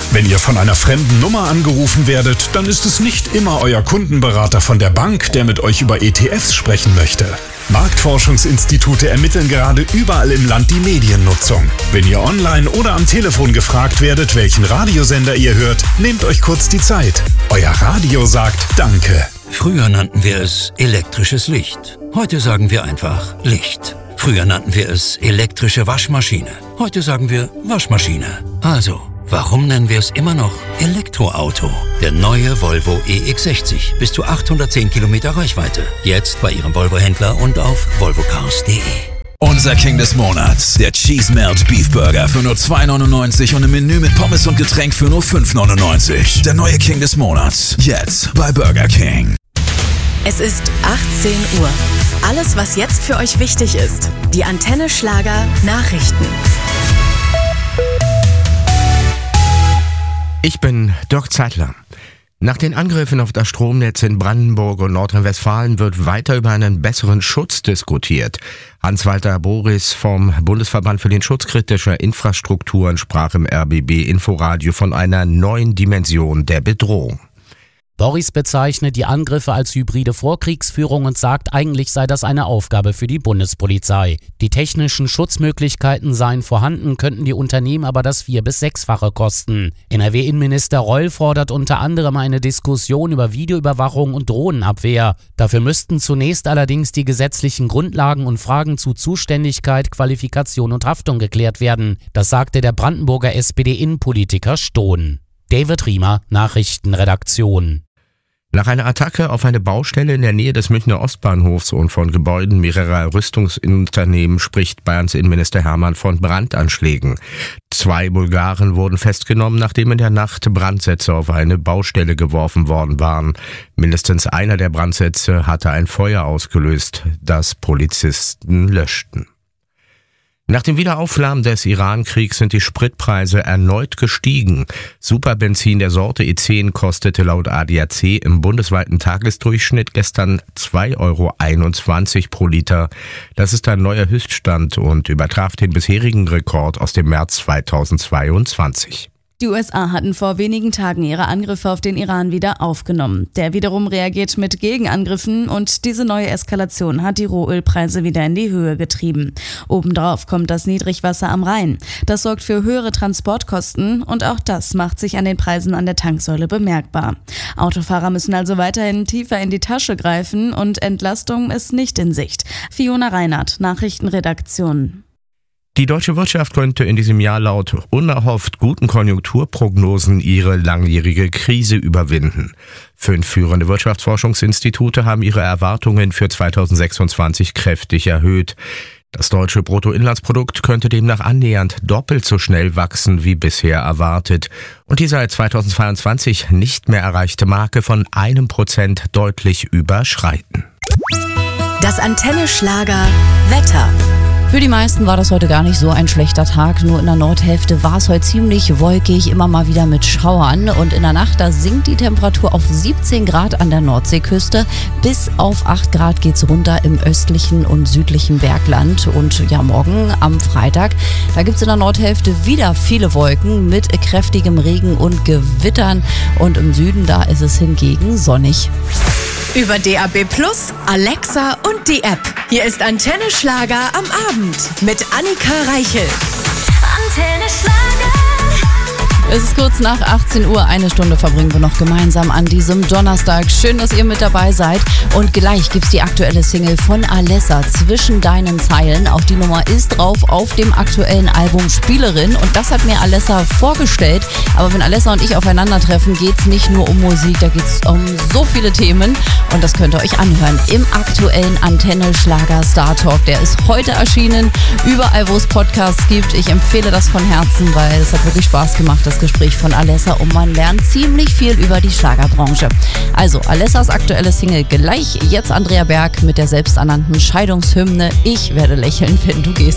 Wenn ihr von einer fremden Nummer angerufen werdet, dann ist es nicht immer euer Kundenberater von der Bank, der mit euch über ETFs sprechen möchte. Marktforschungsinstitute ermitteln gerade überall im Land die Mediennutzung. Wenn ihr online oder am Telefon gefragt werdet, welchen Radiosender ihr hört, nehmt euch kurz die Zeit. Euer Radio sagt Danke. Früher nannten wir es elektrisches Licht. Heute sagen wir einfach Licht. Früher nannten wir es elektrische Waschmaschine. Heute sagen wir Waschmaschine. Also, warum nennen wir es immer noch Elektroauto? Der neue Volvo EX60. Bis zu 810 Kilometer Reichweite. Jetzt bei Ihrem Volvo-Händler und auf volvocars.de. Unser King des Monats, der Cheese Melt Beef Burger für nur $2,99 und im Menü mit Pommes und Getränk für nur $5,99. Der neue King des Monats, jetzt bei Burger King. Es ist 18 Uhr. Alles, was jetzt für euch wichtig ist. Die Antenne Schlager Nachrichten. Ich bin Dirk Zeitler. Nach den Angriffen auf das Stromnetz in Brandenburg und Nordrhein-Westfalen wird weiter über einen besseren Schutz diskutiert. Hans-Walter Boris vom Bundesverband für den Schutz kritischer Infrastrukturen sprach im RBB Inforadio von einer neuen Dimension der Bedrohung. Boris bezeichnet die Angriffe als hybride Vorkriegsführung und sagt, eigentlich sei das eine Aufgabe für die Bundespolizei. Die technischen Schutzmöglichkeiten seien vorhanden, könnten die Unternehmen aber das 4- bis 6-fache kosten. NRW-Innenminister Reul fordert unter anderem eine Diskussion über Videoüberwachung und Drohnenabwehr. Dafür müssten zunächst allerdings die gesetzlichen Grundlagen und Fragen zu Zuständigkeit, Qualifikation und Haftung geklärt werden. Das sagte der Brandenburger SPD-Innenpolitiker Stohn. David Riemer, Nachrichtenredaktion. Nach einer Attacke auf eine Baustelle in der Nähe des Münchner Ostbahnhofs und von Gebäuden mehrerer Rüstungsunternehmen spricht Bayerns Innenminister Hermann von Brandanschlägen. 2 Bulgaren wurden festgenommen, nachdem in der Nacht Brandsätze auf eine Baustelle geworfen worden waren. Mindestens einer der Brandsätze hatte ein Feuer ausgelöst, das Polizisten löschten. Nach dem Wiederaufflammen des Iran-Kriegs sind die Spritpreise erneut gestiegen. Superbenzin der Sorte E10 kostete laut ADAC im bundesweiten Tagesdurchschnitt gestern 2,21 € pro Liter. Das ist ein neuer Höchststand und übertraf den bisherigen Rekord aus dem März 2022. Die USA hatten vor wenigen Tagen ihre Angriffe auf den Iran wieder aufgenommen. Der wiederum reagiert mit Gegenangriffen und diese neue Eskalation hat die Rohölpreise wieder in die Höhe getrieben. Obendrauf kommt das Niedrigwasser am Rhein. Das sorgt für höhere Transportkosten und auch das macht sich an den Preisen an der Tanksäule bemerkbar. Autofahrer müssen also weiterhin tiefer in die Tasche greifen und Entlastung ist nicht in Sicht. Fiona Reinhardt, Nachrichtenredaktion. Die deutsche Wirtschaft könnte in diesem Jahr laut unerhofft guten Konjunkturprognosen ihre langjährige Krise überwinden. 5 führende Wirtschaftsforschungsinstitute haben ihre Erwartungen für 2026 kräftig erhöht. Das deutsche Bruttoinlandsprodukt könnte demnach annähernd doppelt so schnell wachsen wie bisher erwartet und die seit 2022 nicht mehr erreichte Marke von 1% deutlich überschreiten. Das Antenne Schlager Wetter. Für die meisten war das heute gar nicht so ein schlechter Tag. Nur in der Nordhälfte war es heute ziemlich wolkig, immer mal wieder mit Schauern. Und in der Nacht, da sinkt die Temperatur auf 17 Grad an der Nordseeküste. Bis auf 8 Grad geht's runter im östlichen und südlichen Bergland. Und ja, morgen am Freitag, da gibt's in der Nordhälfte wieder viele Wolken mit kräftigem Regen und Gewittern. Und im Süden, da ist es hingegen sonnig. Über DAB+, Alexa und die App. Hier ist Antenne Schlager am Abend mit Annika Reichel. Antenne Schlager. Es ist kurz nach 18 Uhr, eine Stunde verbringen wir noch gemeinsam an diesem Donnerstag. Schön, dass ihr mit dabei seid. Und gleich gibt's die aktuelle Single von Alessa, Zwischen deinen Zeilen. Auch die Nummer ist drauf auf dem aktuellen Album Spielerin. Und das hat mir Alessa vorgestellt. Aber wenn Alessa und ich aufeinandertreffen, geht's nicht nur um Musik, da geht's um so viele Themen. Und das könnt ihr euch anhören im aktuellen Antenne Schlager Star Talk. Der ist heute erschienen, überall wo es Podcasts gibt. Ich empfehle das von Herzen, weil es hat wirklich Spaß gemacht, das Gespräch von Alessa, und man lernt ziemlich viel über die Schlagerbranche. Also Alessas aktuelle Single gleich, jetzt Andrea Berg mit der selbsternannten Scheidungshymne Ich werde lächeln, wenn du gehst.